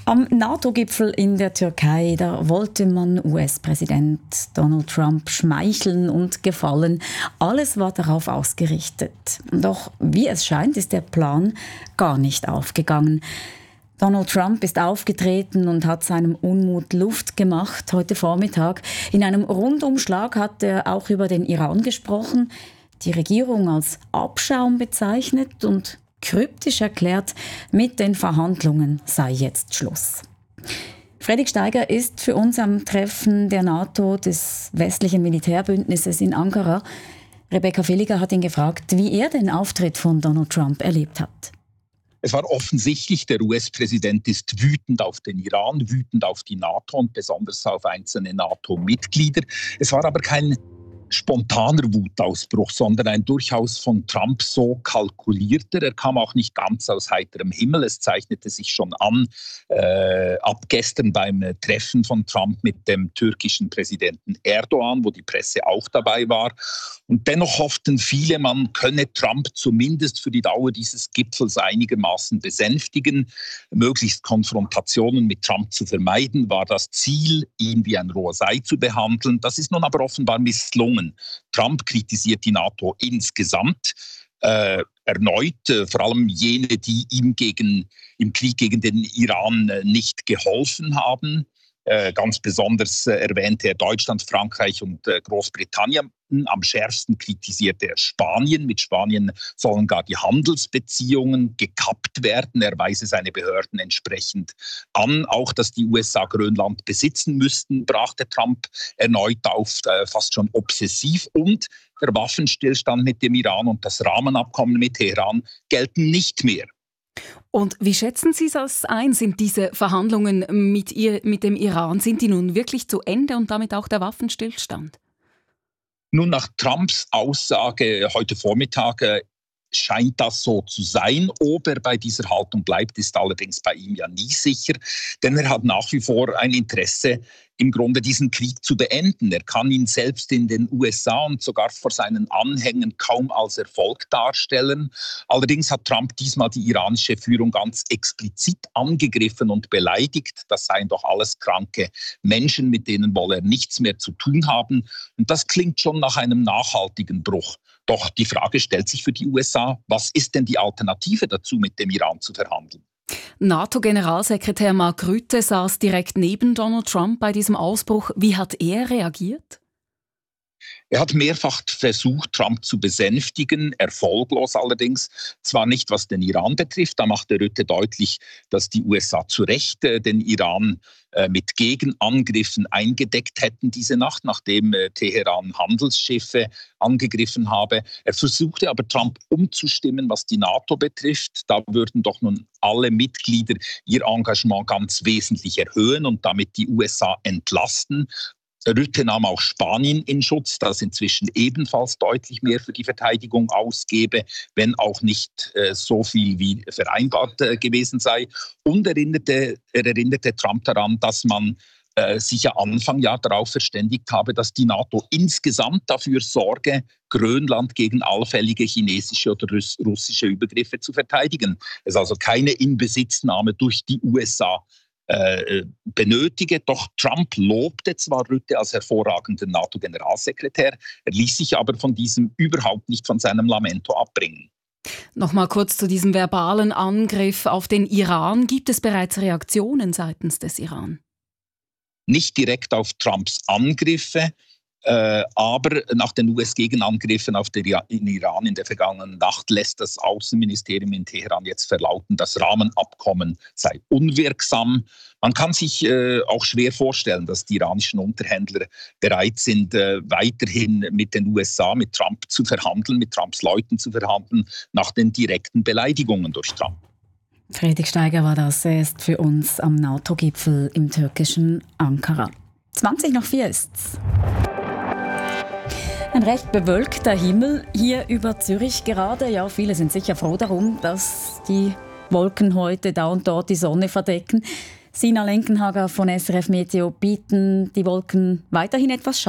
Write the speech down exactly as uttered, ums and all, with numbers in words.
Am NATO-Gipfel in der Türkei, da wollte man U S-Präsident Donald Trump schmeicheln und gefallen. Alles war darauf ausgerichtet. Doch wie es scheint, ist der Plan gar nicht aufgegangen. Donald Trump ist aufgetreten und hat seinem Unmut Luft gemacht heute Vormittag. In einem Rundumschlag hat er auch über den Iran gesprochen, die Regierung als Abschaum bezeichnet und kryptisch erklärt, mit den Verhandlungen sei jetzt Schluss. Fredrik Steiger ist für uns am Treffen der NATO, des westlichen Militärbündnisses in Ankara. Rebecca Villiger hat ihn gefragt, wie er den Auftritt von Donald Trump erlebt hat. Es war offensichtlich, der U S-Präsident ist wütend auf den Iran, wütend auf die NATO und besonders auf einzelne NATO-Mitglieder. Es war aber kein spontaner Wutausbruch, sondern ein durchaus von Trump so kalkulierter. Er kam auch nicht ganz aus heiterem Himmel. Es zeichnete sich schon an, äh, ab gestern beim Treffen von Trump mit dem türkischen Präsidenten Erdogan, wo die Presse auch dabei war. Und dennoch hofften viele, man könne Trump zumindest für die Dauer dieses Gipfels einigermaßen besänftigen. Möglichst Konfrontationen mit Trump zu vermeiden, war das Ziel, ihn wie ein rohes Ei zu behandeln. Das ist nun aber offenbar misslungen. Trump kritisiert die NATO insgesamt äh, erneut, äh, vor allem jene, die ihm gegen, im Krieg gegen den Iran äh, nicht geholfen haben. Äh, ganz besonders äh, erwähnte er Deutschland, Frankreich und äh, Großbritannien. Am schärfsten kritisierte er Spanien. Mit Spanien sollen gar die Handelsbeziehungen gekappt werden. Er weise seine Behörden entsprechend an. Auch, dass die U S A Grönland besitzen müssten, brachte Trump erneut auf, äh, fast schon obsessiv. Und der Waffenstillstand mit dem Iran und das Rahmenabkommen mit Teheran gelten nicht mehr. Und wie schätzen Sie das ein? Sind diese Verhandlungen mit, ihr, mit dem Iran, sind die nun wirklich zu Ende und damit auch der Waffenstillstand? Nun, nach Trumps Aussage heute Vormittag äh, scheint das so zu sein. Ob er bei dieser Haltung bleibt, ist allerdings bei ihm ja nie sicher. Denn er hat nach wie vor ein Interesse, im Grunde diesen Krieg zu beenden. Er kann ihn selbst in den U S A und sogar vor seinen Anhängern kaum als Erfolg darstellen. Allerdings hat Trump diesmal die iranische Führung ganz explizit angegriffen und beleidigt. Das seien doch alles kranke Menschen, mit denen wolle er nichts mehr zu tun haben. Und das klingt schon nach einem nachhaltigen Bruch. Doch die Frage stellt sich für die U S A, was ist denn die Alternative dazu, mit dem Iran zu verhandeln? NATO-Generalsekretär Mark Rutte saß direkt neben Donald Trump bei diesem Ausbruch. Wie hat er reagiert? Er hat mehrfach versucht, Trump zu besänftigen, erfolglos allerdings. Zwar nicht, was den Iran betrifft, da machte Rutte deutlich, dass die U S A zu Recht äh, den Iran äh, mit Gegenangriffen eingedeckt hätten diese Nacht, nachdem äh, Teheran Handelsschiffe angegriffen habe. Er versuchte aber Trump umzustimmen, was die NATO betrifft. Da würden doch nun alle Mitglieder ihr Engagement ganz wesentlich erhöhen und damit die U S A entlasten. Rutte nahm auch Spanien in Schutz, das inzwischen ebenfalls deutlich mehr für die Verteidigung ausgebe, wenn auch nicht äh, so viel wie vereinbart äh, gewesen sei. Und erinnerte, er erinnerte Trump daran, dass man äh, sich ja Anfang Jahr darauf verständigt habe, dass die NATO insgesamt dafür sorge, Grönland gegen allfällige chinesische oder russische Übergriffe zu verteidigen. Es also keine Inbesitznahme durch die U S A Äh, benötige. Doch Trump lobte zwar Rutte als hervorragenden NATO-Generalsekretär, er ließ sich aber von diesem überhaupt nicht von seinem Lamento abbringen. Nochmal kurz zu diesem verbalen Angriff auf den Iran. Gibt es bereits Reaktionen seitens des Iran? Nicht direkt auf Trumps Angriffe, Äh, aber nach den U S-Gegenangriffen auf den Iran in der vergangenen Nacht lässt das Außenministerium in Teheran jetzt verlauten, das Rahmenabkommen sei unwirksam. Man kann sich äh, auch schwer vorstellen, dass die iranischen Unterhändler bereit sind, äh, weiterhin mit den U S A, mit Trump zu verhandeln, mit Trumps Leuten zu verhandeln, nach den direkten Beleidigungen durch Trump. Fredrik Steiger war das. Er ist für uns am NATO-Gipfel im türkischen Ankara. zwanzig nach vier ist's. Ein recht bewölkter Himmel hier über Zürich gerade. Ja, viele sind sicher froh darum, dass die Wolken heute da und dort die Sonne verdecken. Sina Lenkenhager von S R F Meteo bieten die Wolken weiterhin etwas